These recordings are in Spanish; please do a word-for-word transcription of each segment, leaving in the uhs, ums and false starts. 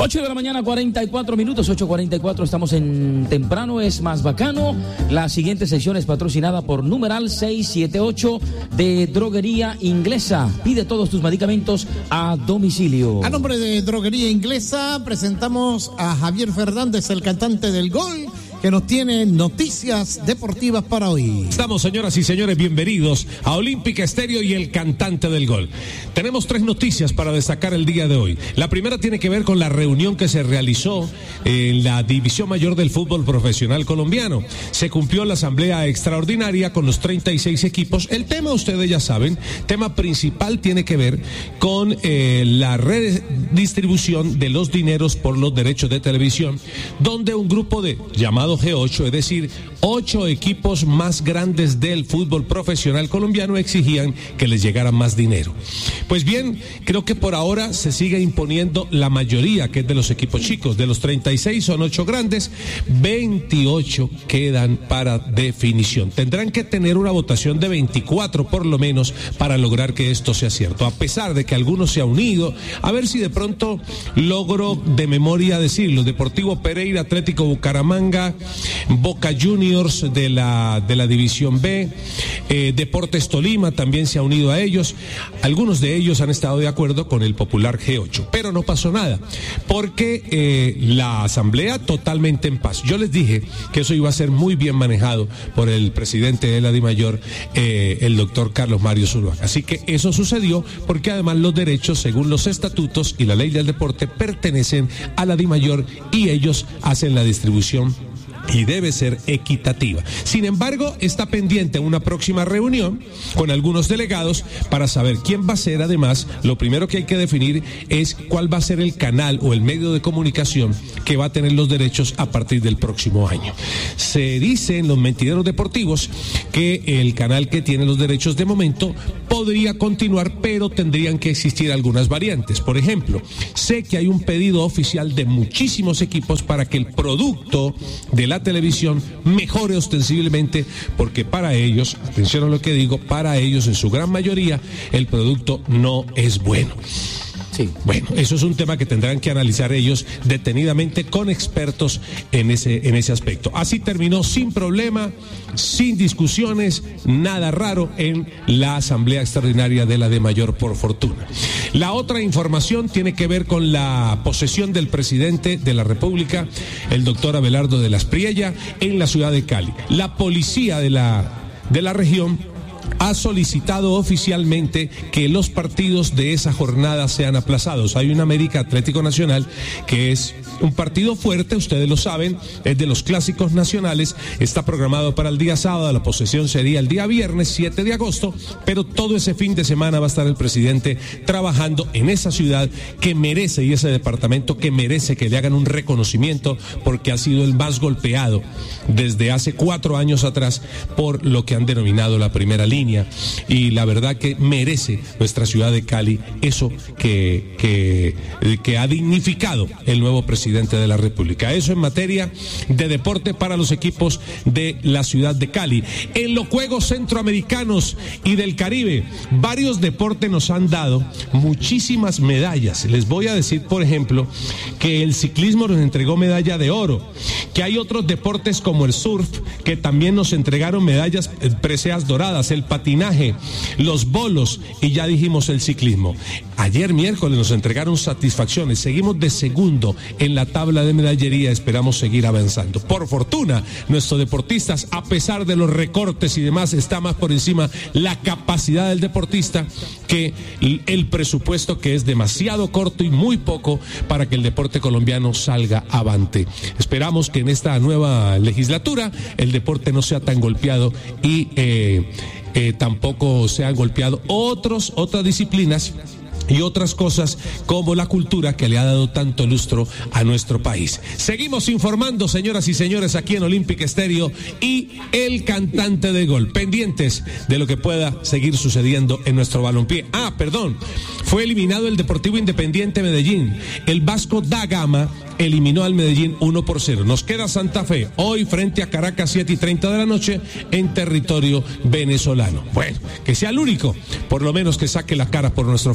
ocho de la mañana, cuarenta y cuatro minutos, ocho cuarenta y cuatro, estamos en Temprano es Más Bacano. La siguiente sección es patrocinada por Numeral seiscientos setenta y ocho de Droguería Inglesa. Pide todos tus medicamentos a domicilio. A nombre de Droguería Inglesa, presentamos a Javier Fernández, el cantante del gol, que nos tiene noticias deportivas para hoy. Estamos, señoras y señores, bienvenidos a Olímpica Estéreo y el cantante del gol. Tenemos tres noticias para destacar el día de hoy. La primera tiene que ver con la reunión que se realizó en la División Mayor del Fútbol Profesional Colombiano. Se cumplió la asamblea extraordinaria con los treinta y seis equipos. El tema, ustedes ya saben, tema principal tiene que ver con eh, la redistribución de los dineros por los derechos de televisión, donde un grupo de llamados G ocho, es decir, ocho equipos más grandes del fútbol profesional colombiano exigían que les llegara más dinero. Pues bien, creo que por ahora se sigue imponiendo la mayoría, que es de los equipos chicos. De los treinta y seis son ocho grandes, veintiocho quedan para definición. Tendrán que tener una votación de veinticuatro por lo menos para lograr que esto sea cierto, a pesar de que algunos se han unido. A ver si de pronto logro de memoria decirlo: Deportivo Pereira, Atlético Bucaramanga, Boca Juniors de la, de la División B, eh, Deportes Tolima también se ha unido a ellos. Algunos de ellos han estado de acuerdo con el popular G ocho, pero no pasó nada, porque eh, la asamblea totalmente en paz. Yo les dije que eso iba a ser muy bien manejado por el presidente de la DIMAYOR, eh, el doctor Carlos Mario Zuluaga. Así que eso sucedió porque además los derechos, según los estatutos y la ley del deporte, pertenecen a la DIMAYOR y ellos hacen la distribución y debe ser equitativa. Sin embargo, está pendiente una próxima reunión con algunos delegados para saber quién va a ser. Además, lo primero que hay que definir es cuál va a ser el canal o el medio de comunicación que va a tener los derechos a partir del próximo año. Se dice en los mentideros deportivos que el canal que tiene los derechos de momento podría continuar, pero tendrían que existir algunas variantes. Por ejemplo, sé que hay un pedido oficial de muchísimos equipos para que el producto de la televisión mejore ostensiblemente, porque para ellos, atención a lo que digo, para ellos en su gran mayoría el producto no es bueno. Sí. Bueno, eso es un tema que tendrán que analizar ellos detenidamente con expertos en ese, en ese aspecto. Así terminó sin problema, sin discusiones, nada raro en la asamblea extraordinaria de la DIMAYOR, por fortuna. La otra información tiene que ver con la posesión del presidente de la República, el doctor Abelardo de las Priella, en la ciudad de Cali. La policía de la, de la región ha solicitado oficialmente que los partidos de esa jornada sean aplazados. Hay un América Atlético Nacional que es un partido fuerte, ustedes lo saben, es de los clásicos nacionales, está programado para el día sábado, la posesión sería el día viernes siete de agosto, pero todo ese fin de semana va a estar el presidente trabajando en esa ciudad que merece, y ese departamento que merece que le hagan un reconocimiento, porque ha sido el más golpeado desde hace cuatro años atrás por lo que han denominado la primera línea, y la verdad que merece nuestra ciudad de Cali eso que, que, que ha dignificado el nuevo presidente de la República. Eso en materia de deporte para los equipos de la ciudad de Cali. En los Juegos Centroamericanos y del Caribe, varios deportes nos han dado muchísimas medallas. Les voy a decir, por ejemplo, que el ciclismo nos entregó medalla de oro, que hay otros deportes como el surf que también nos entregaron medallas preseas doradas, el patinaje, los bolos y ya dijimos el ciclismo. Ayer miércoles nos entregaron satisfacciones, seguimos de segundo en la tabla de medallería, esperamos seguir avanzando. Por fortuna, nuestros deportistas, a pesar de los recortes y demás, está más por encima la capacidad del deportista que el presupuesto, que es demasiado corto y muy poco para que el deporte colombiano salga avante. Esperamos que en esta nueva legislatura el deporte no sea tan golpeado y eh, eh, tampoco sean golpeados otros, otras disciplinas y otras cosas como la cultura que le ha dado tanto lustro a nuestro país. Seguimos informando, señoras y señores, aquí en Olímpica Estéreo y el cantante de gol, pendientes de lo que pueda seguir sucediendo en nuestro balompié. Ah, perdón, fue eliminado el Deportivo Independiente Medellín. El Vasco da Gama eliminó al Medellín uno por cero. Nos queda Santa Fe hoy frente a Caracas, siete y treinta de la noche en territorio venezolano. Bueno, que sea el único, por lo menos que saque la cara por nuestro fútbol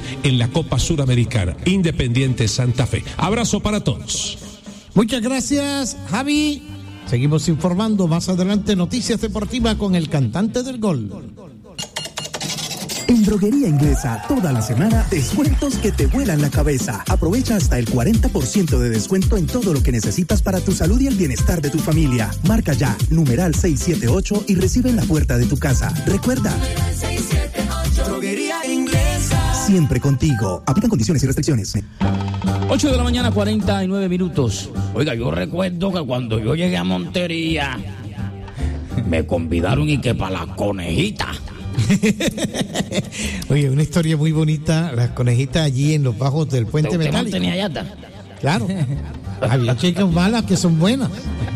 en la Copa Suramericana. Independiente Santa Fe. Abrazo para todos. Muchas gracias, Javi. Seguimos informando más adelante noticias deportivas con el cantante del gol. En Droguería Inglesa, toda la semana, descuentos que te vuelan la cabeza. Aprovecha hasta el cuarenta por ciento de descuento en todo lo que necesitas para tu salud y el bienestar de tu familia. Marca ya, numeral seiscientos setenta y ocho y recibe en la puerta de tu casa. Recuerda, seiscientos setenta y ocho, Droguería Inglesa. Siempre contigo. Aplican condiciones y restricciones. ocho de la mañana, cuarenta y nueve minutos. Oiga, yo recuerdo que cuando yo llegué a Montería, me convidaron y que para la conejita. Oye, una historia muy bonita, las conejitas allí en los bajos del puente ¿Usted metálico. no tenía yata? Claro, había chicas malas que son buenas.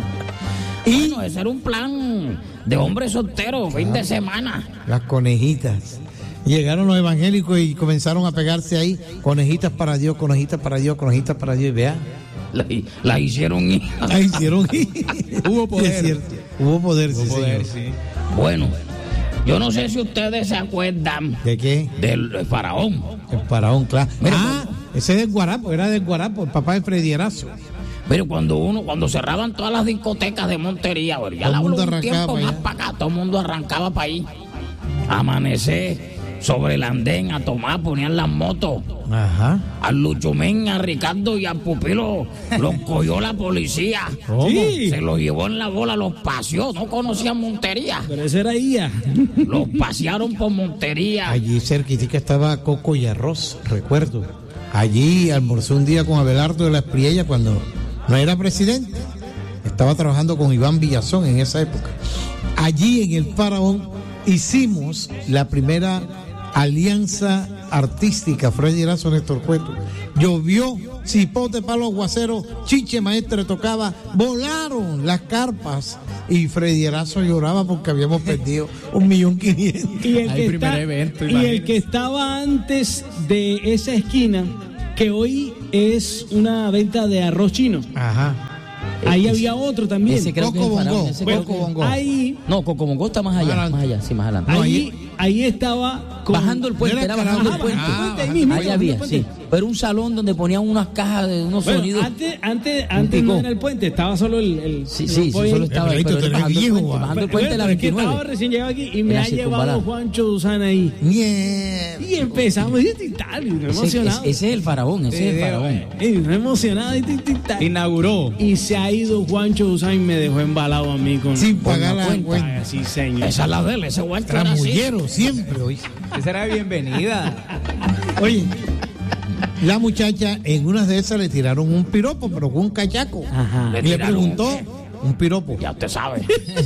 Y bueno, ese era un plan de hombre soltero, fin de semana. Las conejitas. Llegaron los evangélicos y comenzaron a pegarse ahí, conejitas para Dios, conejitas para Dios, conejitas para Dios, y vea. La, la hicieron ir. La hicieron ir. Hubo poder. Es cierto. Hubo poder, Hubo sí, poder, señor. sí. Bueno, yo no sé si ustedes se acuerdan ¿De qué? del faraón. El faraón, claro. Mira, ah, ese es del Guarapo, era del Guarapo, el papá de Freddy Erazo. Pero cuando uno, cuando cerraban todas las discotecas de Montería, bueno, ya Todo el la mundo un arrancaba tiempo para más allá. para acá, todo el mundo arrancaba para ahí. Amanecer sobre el andén a tomar, ponían las motos. Ajá. Al Luchumén, a Ricardo y al Pupilo los cogió la policía. ¿Cómo? Sí. Se los llevó en la bola, los paseó, no conocían Montería. Pero eso era I A. Los pasearon por Montería. Allí cerquitica estaba Coco y Arroz, recuerdo. Allí almorzó un día con Abelardo de la Espriella cuando no era presidente. Estaba trabajando con Iván Villazón en esa época. Allí en el Faraón hicimos la primera alianza artística, Freddy Erazo, Néstor Cueto. Llovió, cipote, palo, aguacero, chiche maestre tocaba, volaron las carpas y Freddy Erazo lloraba porque habíamos perdido un millón quinientos. Y el, Ay, que primer está- evento, y imagínate. el que estaba antes de esa esquina, que hoy es una venta de arroz chino. Ajá. Ahí había otro también. Ese creo que es Coco el faraón, Bongo, ese Coco creo que- Bongo. Ahí, No, Cocomongó está más allá, Más más allá, sí, más adelante. No, ahí, ahí estaba con- Bajando el puente, Era era bajando el Caramba. puente. Ah, puente ahí mismo, Ahí bajando había, el puente. sí. Pero un salón donde ponían unas cajas de unos Bueno, sonidos. antes, antes, antes picó. no era el puente, estaba solo el. el Sí, el sí, sí, pollo solo ahí. estaba ahí, Pero pero tú era eres bajando el viejo, puente, ah. bajando el Pero, puente de la pero es que estaba veintinueve. recién llegado aquí y me En la ha llevado circunvalar. Juancho Duzán ahí. Mierda. Y empezamos, y tin, tal, y no Ese, emocionado. ese- ese es el faraón, ese es el faraón. Y no emocionado, y tin, tin, tal. Inauguró. Y se ha ido Juancho Duzán y me dejó embalado a mí con, Sin con pagar la cuenta. cuenta. Ay, sí, señor. Esa es la de él, ese guancho era así. Tramullero siempre, oye. Esa era bienvenida. Oye, la muchacha en una de esas le tiraron un piropo, pero con un cachaco. Ajá. Le Y le tiraron preguntó un qué. un piropo. Ya usted sabe.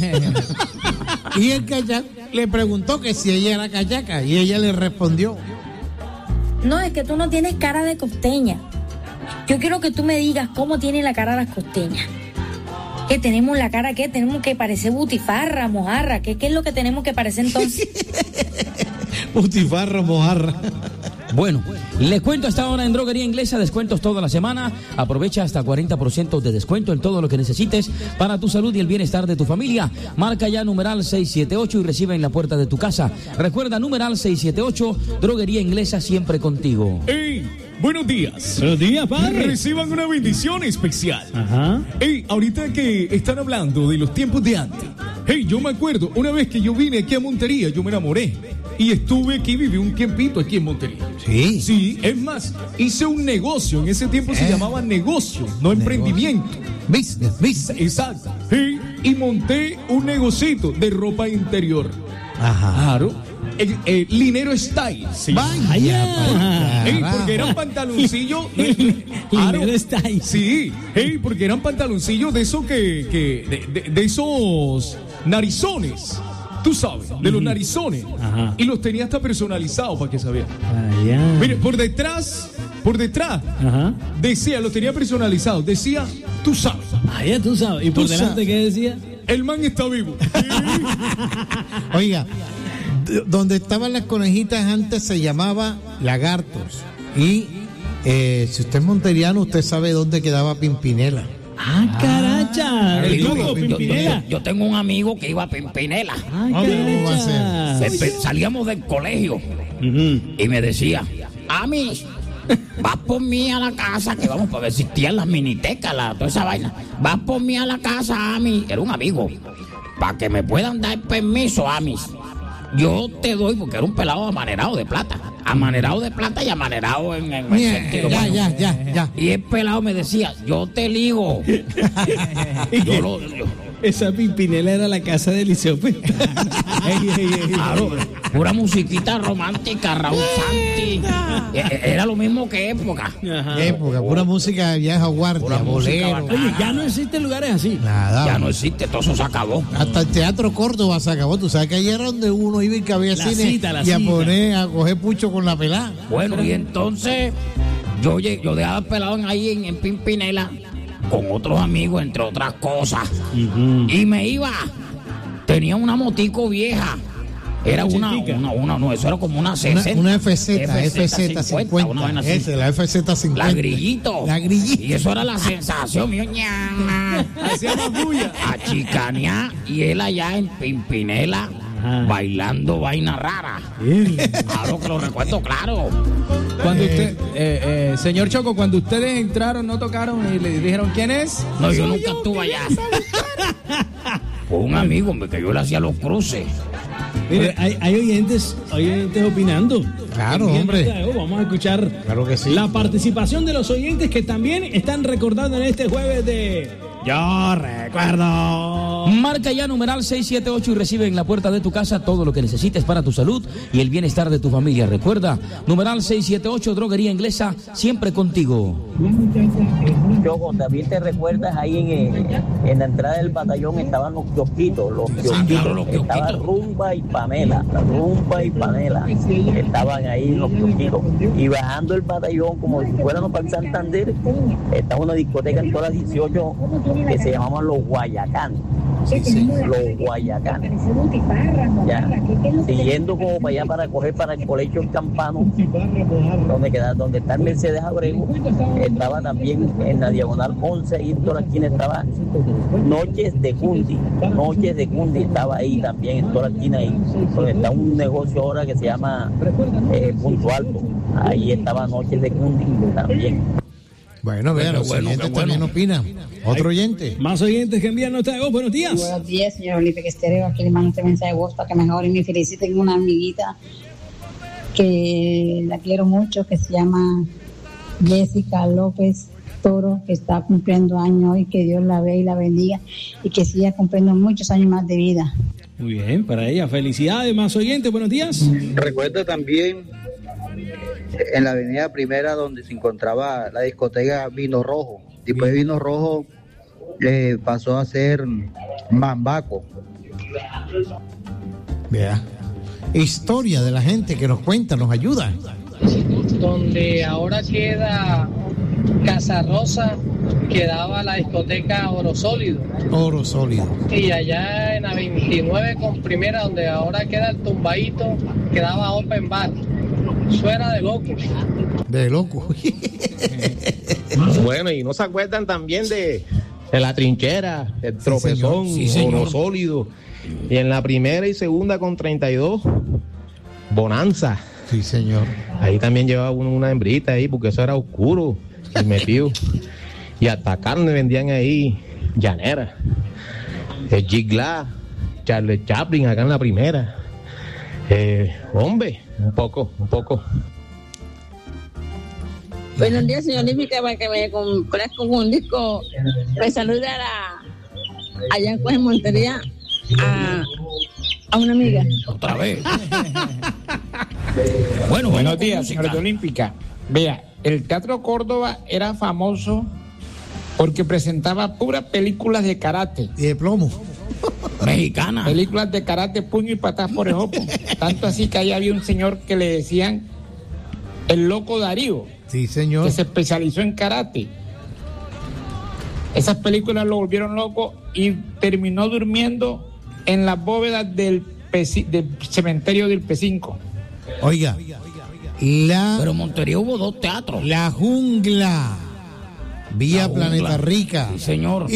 Y el cachaco le preguntó que si ella era cachaca. Y ella le respondió. No, es que tú no tienes cara de costeña. Yo quiero que tú me digas cómo tiene la cara las costeñas. ¿Que tenemos la cara qué? Tenemos que parecer butifarra, mojarra. ¿Qué, qué es lo que tenemos que parecer entonces? Butifarra, mojarra. Bueno, les cuento hasta ahora en Droguería Inglesa, descuentos toda la semana. Aprovecha hasta cuarenta por ciento de descuento en todo lo que necesites para tu salud y el bienestar de tu familia. Marca ya numeral seiscientos setenta y ocho y recibe en la puerta de tu casa. Recuerda numeral seiscientos setenta y ocho, Droguería Inglesa siempre contigo. ¡Ey! Buenos días. Buenos días, padre. Reciban una bendición especial. Ajá. Ey, ahorita que están hablando de los tiempos de antes. Hey, yo me acuerdo, una vez que yo vine aquí a Montería, yo me enamoré. Y estuve aquí, viví un tiempito aquí en Montería. Sí. Sí, es más, hice un negocio. En ese tiempo se Eh. llamaba negocio, no emprendimiento. Business, business. Exacto. Sí, y monté un negocito de ropa interior. Ajá. Claro. El, el Linero Style. Sí. Vaya, Ey, carajo. porque eran pantaloncillos. Linero Style. Sí, ey, porque eran pantaloncillos de esos que. que de, de- de esos narizones. Tú sabes, de los narizones. Ajá. Y los tenía hasta personalizados para que sabían. Allá. Mire, por detrás, por detrás, Ajá. decía, los tenía personalizados. Decía, tú sabes, Allá tú sabes. ¿Y por Tú delante sabes. qué decía? el man está vivo. Oiga, d- donde estaban las conejitas antes se llamaba Lagartos. Y eh, si usted es monteriano, usted sabe dónde quedaba Pimpinela. Ah, caracha. Yo, Ricardo, yo- yo- Pimpinela. yo tengo un amigo que iba a Pimpinela. Ay, ¿Cómo va a caracha. Empe- Salíamos del colegio Ujú. y me decía, Amis, vas por mí a la casa, que vamos, para ver si existían las minitecas, la, toda esa vaina. Vas por mí a la casa, Amis, era un amigo, para que me puedan dar permiso, Amis. Yo te doy, porque era un pelado amanerado de plata. Amanerado de plata y amanerado en, en el sentido. Ya, bueno. ya, ya, ya. Y el pelado me decía, yo te ligo. yo lo, yo, Esa Pimpinela era la casa de Liceo Pesta. Ey, ey, ey, claro, pura musiquita romántica, Raúl Santi. Era lo mismo que época. Ajá. Época, pura música de vieja guardia, Pura música bolero. bacana. Oye, ya no existen lugares así. Nada. Ya no existe, todo eso se acabó. Hasta el Teatro Córdoba se acabó. Tú sabes que ahí era donde uno iba y que había La cine cita, la y a cita. poner, a coger pucho con la pelada. Bueno, y entonces yo, lle- yo dejaba el pelado en- ahí en, en Pimpinela con otros amigos, entre otras cosas. Y me iba. Tenía una motico vieja. Era una, chiquitica. una, una, no, eso era como una Una, sesenta. una F Z, F Z cincuenta. una vaina así. Esa, la F Z cincuenta. La grillito. La grillito. Y eso era la sensación, mío. ña. Hacía más bulla. A chicanear y él allá en Pimpinela Ajá. bailando vaina rara. Claro que lo recuerdo, claro. Cuando usted, eh, eh, señor Choco, cuando ustedes entraron, no tocaron y le dijeron quién es. No, yo nunca estuve allá. Fue un amigo, hombre, que yo le hacía los cruces. Mire, hay, hay oyentes, hay oyentes opinando. Claro, Bien, hombre. Mateo, vamos a escuchar Claro que sí. la participación de los oyentes que también están recordando en este jueves de Yo Recuerdo. Marca ya numeral seis siete ocho y recibe en la puerta de tu casa todo lo que necesites para tu salud y el bienestar de tu familia. Recuerda, numeral seis siete ocho, Droguería Inglesa, siempre contigo. Choco, también te recuerdas ahí en, eh, en la entrada del batallón estaban los kiosquitos, los kiosquitos, claro, los kiosquitos. estaba Rumba y Pamela, Rumba y Pamela, estaban ahí los kiosquitos. Y bajando el batallón, como si fuéramos para el Santander, estaba una discoteca en todas las dieciocho que se llamaban Los Guayacanes. Los Guayacanes. Ya. Siguiendo como para allá para coger para el colegio El Campano, donde queda, donde está el Mercedes Abreu, estaba también en la diagonal once y en toda la esquina estaba Noches de Cundi, Noches de Cundi estaba ahí también en toda la esquina ahí, donde está un negocio ahora que se llama eh, Punto Alto, ahí estaba Noches de Cundi también. Bueno, vean, Qué los bueno, oyentes qué bueno. también opinan. Otro oyente. Más oyentes que envían nota de voz. Buenos días. Buenos días, señor Olímpico Estéreo. Aquí le mando este mensaje de voz para que mejore y me feliciten una amiguita que la quiero mucho, que se llama Jessica López Toro, que está cumpliendo años hoy. Que Dios la vea y la bendiga y que siga cumpliendo muchos años más de vida. Muy bien, para ella. Felicidades, más oyentes. Buenos días. Recuerdo también en la avenida Primera donde se encontraba la discoteca Vino Rojo. Después de Vino Rojo eh, pasó a ser Mambaco. Vea. Historia de la gente que nos cuenta, nos ayuda. Donde ahora queda Casa Rosa, quedaba la discoteca Oro Sólido. Oro sólido. Y allá en la veintinueve con Primera, donde ahora queda el Tumbadito, quedaba Open Bar. Suena de loco. De loco. Bueno, y no se acuerdan también de, de la trinchera, el tropezón, Sí, señor. Oro Sólido. Y en la primera y segunda con treinta y dos, Bonanza. Sí, señor. Ahí también llevaba uno una hembrita ahí, porque eso era oscuro y metido. Y hasta carne vendían ahí, llanera. El Gigla, Charles Chaplin acá en la primera. Eh, hombre, un poco, un poco. Buenos días, señor Olímpico, para que me complazca con un disco. Me saluda a la, allá en Cueje, Montería, a, a una amiga. Otra vez. Bueno, Buenos días, señora Olímpica. Vea, el Teatro Córdoba era famoso porque presentaba puras películas de karate. Y de plomo. Mexicana. Películas de karate, puño y patas por ejopo. Tanto así que ahí había un señor que le decían el Loco Darío. Sí, señor. Que se especializó en karate. Esas películas lo volvieron loco y terminó durmiendo en las bóvedas del, P C, del cementerio del P cinco. Oiga, la... Pero en Montería hubo dos teatros. La Jungla, vía La Jungla. Planeta Rica. Sí, señor.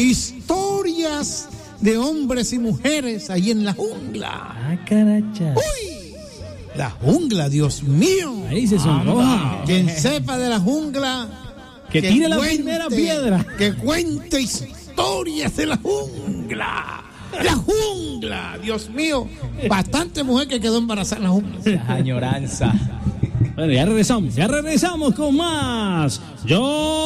Historias de hombres y mujeres ahí en la jungla. Ah, caracha. Uy, La jungla, Dios mío. Ahí se sonroja. Quien sepa de la jungla, que tire la primera piedra. Que cuente historias de la jungla. La jungla, Dios mío. Bastante mujer que quedó embarazada en la jungla. La añoranza. Bueno, ya regresamos, ya regresamos con más. Yo